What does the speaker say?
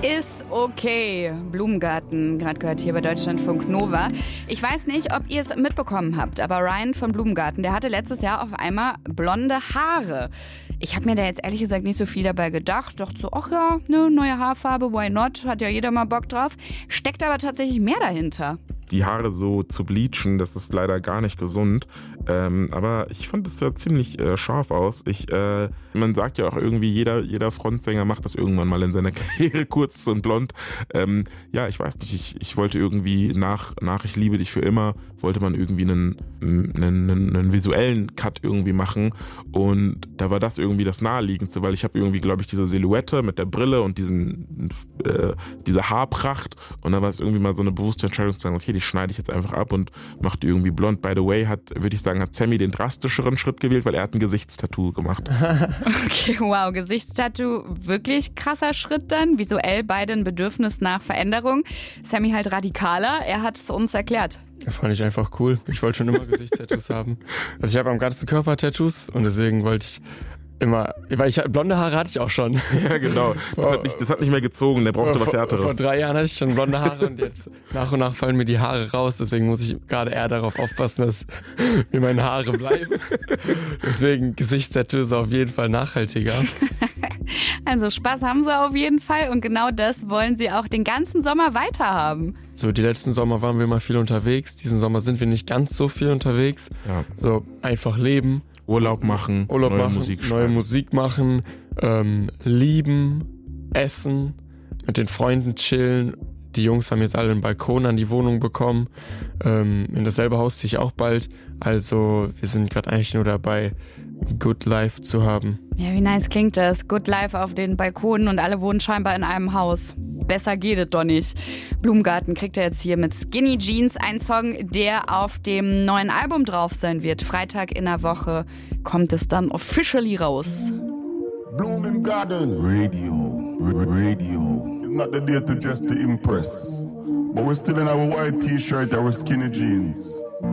Ist okay. Blumengarten, gerade gehört hier bei Deutschlandfunk Nova. Ich weiß nicht, ob ihr es mitbekommen habt, aber Ryan von Blumengarten, der hatte letztes Jahr auf einmal blonde Haare. Ich habe mir da jetzt ehrlich gesagt nicht so viel dabei gedacht. Dachte so, ach ja, ne, neue Haarfarbe, why not? Hat ja jeder mal Bock drauf. Steckt aber tatsächlich mehr dahinter. Die Haare so zu bleachen, das ist leider gar nicht gesund. Aber ich fand es ja ziemlich scharf aus. Man sagt ja auch irgendwie, jeder Frontsänger macht das irgendwann mal in seiner Karriere, kurz und blond. Ja, ich weiß nicht, ich wollte irgendwie nach Ich liebe dich für immer, wollte man irgendwie einen visuellen Cut irgendwie machen. Und da war das irgendwie das Naheliegendste, weil ich habe irgendwie, glaube ich, diese Silhouette mit der Brille und diese Haarpracht. Und dann war es irgendwie mal so eine bewusste Entscheidung zu sagen, okay, die schneide ich jetzt einfach ab und mache die irgendwie blond. By the way, würde ich sagen, hat Sammy den drastischeren Schritt gewählt, weil er hat ein Gesichtstattoo gemacht. Okay, wow, Gesichtstattoo, wirklich krasser Schritt dann. Visuell beide ein Bedürfnis nach Veränderung. Sammy halt radikaler, er hat es uns erklärt. Fand ich einfach cool. Ich wollte schon immer Gesichtstattoos haben. Also ich habe am ganzen Körper Tattoos und deswegen wollte ich immer, weil blonde Haare hatte ich auch schon. Ja, genau. Das hat nicht mehr gezogen, der brauchte was Härteres. Vor 3 Jahren hatte ich schon blonde Haare und jetzt nach und nach fallen mir die Haare raus. Deswegen muss ich gerade eher darauf aufpassen, dass mir meine Haare bleiben. Deswegen Gesichtstattoos auf jeden Fall nachhaltiger. Also Spaß haben sie auf jeden Fall und genau das wollen sie auch den ganzen Sommer weiterhaben. So, die letzten Sommer waren wir mal viel unterwegs. Diesen Sommer sind wir nicht ganz so viel unterwegs. Ja. So, einfach leben. Urlaub machen, neue Musik machen, lieben, essen, mit den Freunden chillen. Die Jungs haben jetzt alle einen Balkon an die Wohnung bekommen. In dasselbe Haus ziehe ich auch bald. Also wir sind gerade eigentlich nur dabei, Good Life zu haben. Ja, wie nice klingt das. Good Life auf den Balkonen und alle wohnen scheinbar in einem Haus. Besser geht es doch nicht. Blumengarten kriegt er jetzt hier mit Skinny Jeans, ein Song, der auf dem neuen Album drauf sein wird. Freitag in der Woche kommt es dann officially raus. Blumengarten Radio. It's not the day to just to impress, but we're still in our white t-shirt, our skinny jeans.